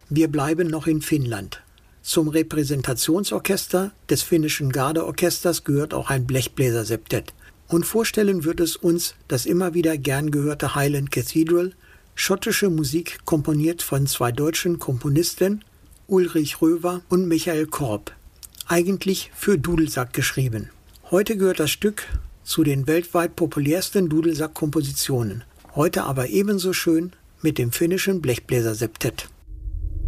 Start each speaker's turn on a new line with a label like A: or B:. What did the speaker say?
A: Wir bleiben noch in Finnland. Zum Repräsentationsorchester des finnischen Gardeorchesters gehört auch ein Blechbläserseptett. Und vorstellen wird es uns das immer wieder gern gehörte Highland Cathedral, schottische Musik komponiert von zwei deutschen Komponisten, Ulrich Röver und Michael Korb. Eigentlich für Dudelsack geschrieben. Heute gehört das Stück zu den weltweit populärsten Dudelsack-Kompositionen. Heute aber ebenso schön mit dem finnischen Blechbläserseptett.